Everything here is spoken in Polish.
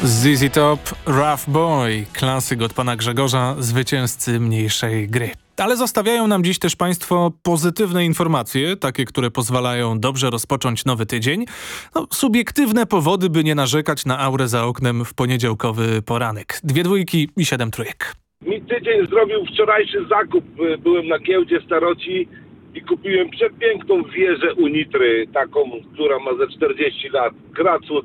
ZZ Top, Rough Boy, klasyk od pana Grzegorza, zwycięzcy mniejszej gry. Ale zostawiają nam dziś też państwo pozytywne informacje, takie, które pozwalają dobrze rozpocząć nowy tydzień. Subiektywne powody, by nie narzekać na aurę za oknem w poniedziałkowy poranek. 2 dwójki i 7 trójek. Mi tydzień zrobił wczorajszy zakup. Byłem na giełdzie Staroci i kupiłem przepiękną wieżę Unitry, taką, która ma ze 40 lat. Gra